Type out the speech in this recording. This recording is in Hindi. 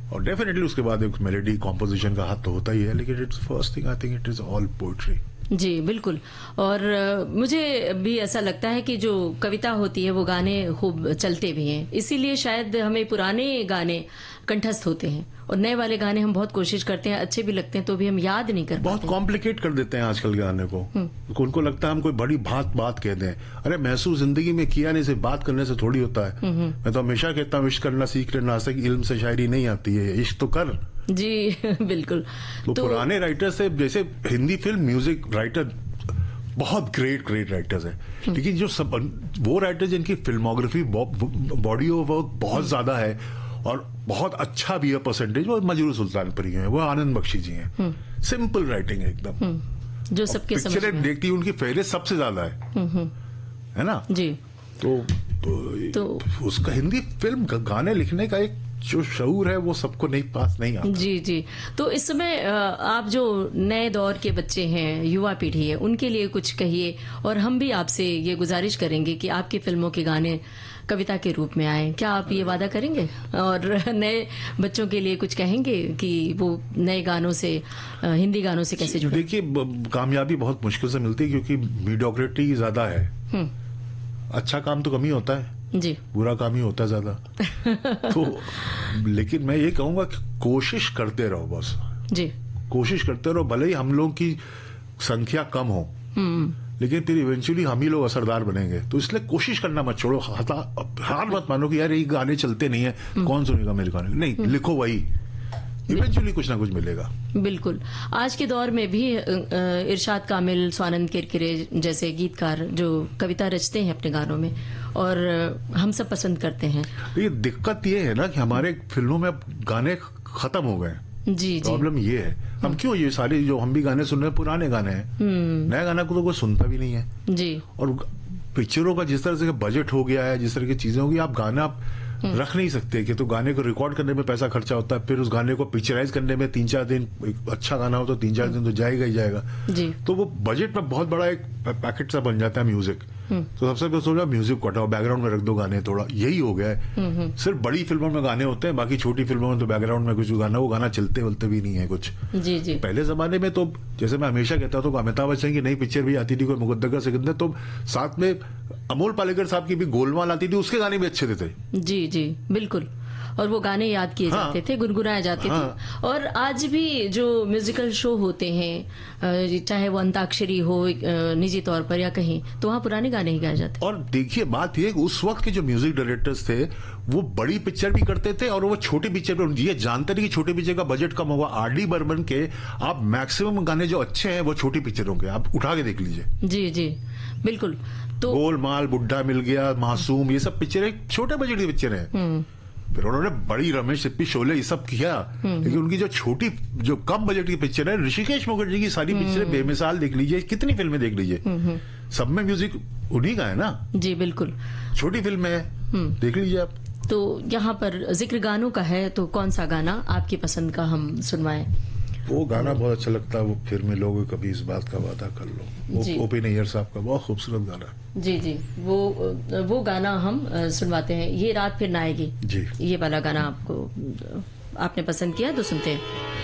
और डेफिनेटली उसके बाद एक मेलोडी कॉम्पोजिशन का हाथ तो होता ही है, लेकिन it's first thing I think it is all poetry. जी बिल्कुल। और मुझे भी ऐसा लगता है कि जो कविता होती है वो गाने खूब चलते भी हैं, इसीलिए शायद हमें पुराने गाने कंठस्थ होते हैं और नए वाले गाने हम बहुत कोशिश करते हैं, अच्छे भी लगते हैं तो भी हम याद नहीं कर पाते। बहुत कॉम्प्लिकेट कर देते हैं आजकल के गाने को। उनको लगता है हम कोई बड़ी बात कह दें। अरे महसूस जिंदगी में किया नहीं, सिर्फ बात करने से थोड़ी होता है। मैं तो हमेशा कहता हूँ इश्क करना सीख लेना, इल्म से शायरी नहीं आती है, इश्क तो कर। जी बिल्कुल। तो पुराने राइटर से, जैसे हिंदी फिल्म म्यूजिक राइटर बहुत ग्रेट राइटर्स हैं, लेकिन जो सब वो राइटर जिनकी फिल्मोग्राफी बॉडी ऑफ वर्क बहुत ज्यादा है और बहुत अच्छा भी है परसेंटेज, वो मजरूर सुल्तानपुरी हैं, वो आनंद बख्शी जी हैं। सिंपल राइटिंग है एकदम, जो सबके समझ में पिक्चरें देखती उनकी फेवरेट सबसे ज्यादा है ना जी। तो उसका हिंदी फिल्म गाने लिखने का एक जो शऊर है वो सबको पास नहीं आता। जी जी। तो इस समय आप जो नए दौर के बच्चे हैं, युवा पीढ़ी है, उनके लिए कुछ कहिए, और हम भी आपसे ये गुजारिश करेंगे कि आपकी फिल्मों के गाने कविता के रूप में आए। क्या आप ये वादा करेंगे और नए बच्चों के लिए कुछ कहेंगे कि वो नए गानों से, हिंदी गानों से कैसे जुड़े? देखिए, कामयाबी बहुत मुश्किल से मिलती है क्योंकि मीडियोक्रिटी ज्यादा है। अच्छा काम तो कम ही होता है जी, बुरा काम ही होता है ज्यादा। तो लेकिन मैं ये कहूंगा कि कोशिश करते रहो, बस जी कोशिश करते रहो, भले ही हम लोग की संख्या कम हो, लेकिन फिर इवेंचुअली हम ही लोग असरदार बनेंगे। तो इसलिए कोशिश करना मत छोड़ो, हार मत मानो कि यार ये गाने चलते नहीं है, कौन सुनेगा मेरे गाने। नहीं, लिखो, वही इवेंचुअली कुछ ना कुछ मिलेगा। बिल्कुल। आज के दौर में भी इरशाद कामिल, स्वानंद किरकिरे जैसे गीतकार जो कविता रचते हैं अपने गानों में, और हम सब पसंद करते हैं। ये दिक्कत ये है ना कि हमारे फिल्मों में अब गाने खत्म हो गए। जी प्रॉब्लम ये है, हम क्यों ये सारे जो हम भी गाने सुन रहे हैं पुराने गाने हैं, नया गाना को तो कोई सुनता भी नहीं है जी। और पिक्चरों का जिस तरह से बजट हो गया है, जिस तरह की चीजें होगी, आप गाना रख नहीं सकते कि तो गाने को रिकॉर्ड करने में पैसा खर्चा होता है, फिर उस गाने को पिक्चराइज करने में 3-4 दिन, अच्छा गाना हो तो 3-4 दिन तो जाएगा ही जाएगा जी। तो वो बजट में बहुत बड़ा एक पैकेट सा बन जाता है म्यूजिक। तो सबसे पहले सोचा म्यूजिक को हटाओ, बैकग्राउंड में रख दो गाने, थोड़ा यही हो गया है। सिर्फ बड़ी फिल्मों में गाने होते हैं, बाकी छोटी फिल्मों में तो बैकग्राउंड में कुछ गाना, वो गाना चलते वलते भी नहीं है कुछ। जी जी। पहले जमाने में तो जैसे मैं हमेशा कहता हूँ, तो अमिताभ बच्चन की नई पिक्चर भी आती थी, कोई मुकद्दर सिकंदर, तो साथ में अमोल पालेकर साहब की भी गोलमाल आती थी, उसके गाने भी अच्छे थे। जी जी बिल्कुल। और वो गाने याद किए जाते थे, गुनगुनाए जाते थे। और आज भी जो म्यूजिकल शो होते हैं, चाहे वो अंताक्षरी हो निजी तौर पर या कहीं, तो वहाँ पुराने गाने ही गाए जाते। और देखिए, बात ये, उस वक्त के जो म्यूजिक डायरेक्टर्स थे वो बड़ी पिक्चर भी करते थे और वो छोटी पिक्चर पर, ये जानते थे कि छोटी पिक्चर का बजट कम होगा। आर.डी. बर्मन के आप मैक्सिमम गाने जो अच्छे हैं वो छोटी पिक्चरों के, आप उठा के देख लीजिए। जी जी बिल्कुल। तो गोलमाल, बुड्ढा मिल गया, मासूम, ये सब पिक्चरें छोटे बजट की पिक्चर है। फिर उन्होंने बड़ी, रमेश सिप्पी, शोले, ये सब किया, लेकिन उनकी जो छोटी, जो कम बजट की पिक्चर है, ऋषिकेश मुखर्जी की सारी पिक्चरें बेमिसाल देख लीजिए, कितनी फिल्में देख लीजिए, सब में म्यूजिक उन्हीं का है ना। जी बिल्कुल। छोटी फिल्म है, देख लीजिए आप। तो यहाँ पर जिक्र गानों का है, तो कौन सा गाना आपकी पसंद का हम सुनवाएं? वो गाना बहुत अच्छा लगता है, वो फिर मिलोगे कभी, इस बात का वादा कर लो, ओपी नैयर साहब का बहुत खूबसूरत गाना। जी जी। वो गाना हम सुनवाते हैं, ये रात फिर ना आएगी जी। ये वाला गाना आपने पसंद किया, तो सुनते हैं।